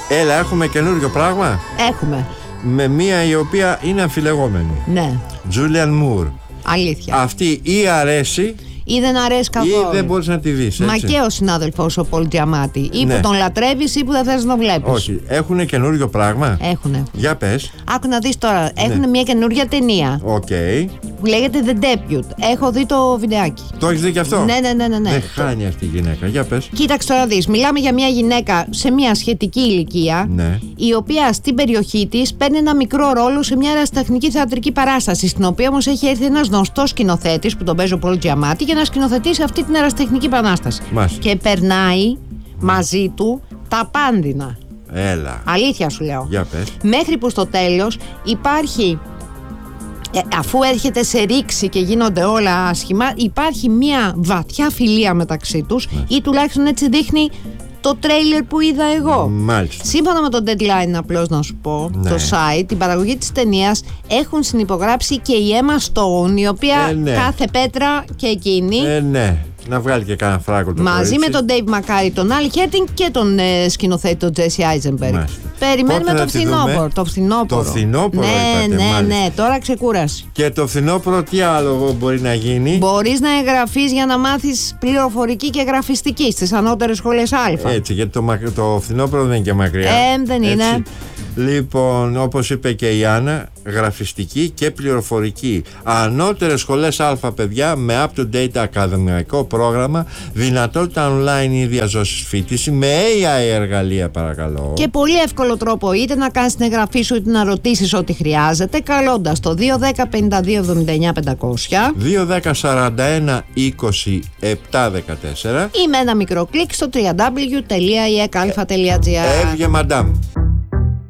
Έλα, έχουμε καινούριο πράγμα. Έχουμε. Με μία η οποία είναι αμφιλεγόμενη. Ναι. Τζούλιαν Μουρ. Αλήθεια. Αυτή ή αρέσει Ή δεν αρέσει καθόλου. ή δεν μπορείς να τη δεις. Μα και ο συνάδελφος ο Πολ Τζιαμάτι. Ή που τον λατρεύεις ή που δεν θες να βλέπεις. Όχι. Έχουνε καινούριο πράγμα. Έχουνε. Για πες. Άκου να δεις τώρα. Έχουνε μια καινούρια ταινία. Οκ. Που λέγεται The Debut. Έχω δει το βιντεάκι. Το έχεις δει κι αυτό? Ναι. Δεν χάνει αυτή η γυναίκα. Για πες. Κοίταξε τώρα δεις. Μιλάμε για μια γυναίκα σε μια σχετική ηλικία. Ναι. Η οποία στην περιοχή της παίρνει ένα μικρό ρόλο σε μια ερασιτεχνική θεατρική παράσταση. Στην οποία όμως έχει έρθει ένας γνωστός σκηνοθέτης που τον παίζει ο Πολ Τζιαμάτι για να σκηνοθετήσει αυτή την ερασιτεχνική παράσταση. Και περνάει μαζί του τα πάνδυνα. Έλα. Αλήθεια σου λέω. Για πες. Μέχρι που στο τέλος υπάρχει. Αφού έρχεται σε ρήξη και γίνονται όλα άσχημα, υπάρχει μια βαθιά φιλία μεταξύ τους, ή τουλάχιστον έτσι δείχνει το τρέιλερ που είδα εγώ. Μάλιστα. Σύμφωνα με το deadline, απλώς να σου πω, το site, την παραγωγή της ταινίας έχουν συνυπογράψει και η Emma Stone, η οποία κάθε πέτρα και εκείνη. Ναι. Να βγάλει και κάνα φράγκο το μαζί κορίτσι. με τον Dave McCarthy, τον Al Herting και τον σκηνοθέτη τον Jesse Eisenberg. Περιμένουμε το φθινόπωρο. Το φθινόπωρο είπατε, ναι, τώρα ξεκούραση. Και το φθινόπωρο τι άλλο μπορεί να γίνει? Μπορείς να εγγραφείς για να μάθεις πληροφορική και γραφιστική στις ανώτερες σχολές Α. Έτσι, γιατί το φθινόπωρο δεν είναι και μακριά. Δεν είναι. Λοιπόν, όπως είπε και η Άννα, γραφιστική και πληροφορική. Ανώτερες σχολές Α, παιδιά, με up-to-date ακαδημαϊκό πρόγραμμα, δυνατότητα online ή διαζώσης φοιτηση, με AI εργαλεία, παρακαλώ. Και πολύ εύκολο τρόπο, είτε να κάνεις την εγγραφή σου, είτε να ρωτήσεις ό,τι χρειάζεται, καλώντας το 210 52 79 500, 210 41 20 714 ή με ένα μικρό κλικ στο www.ekalfa.gr. Έβγε μαντάμ.